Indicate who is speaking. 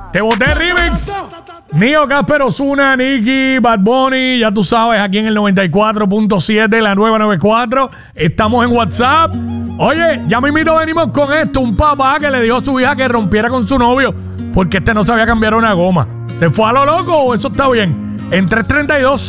Speaker 1: Te boté remix. Nio, Casper, Ozuna, Nicky, Bad Bunny, ya tú sabes, aquí en el 94.7, la nueva 94. Estamos en WhatsApp. Oye, ya mismito venimos con esto. Un papá que le dijo a su hija que rompiera con su novio porque no sabía cambiar una goma. ¿Se fue a lo loco o eso está bien? En 332.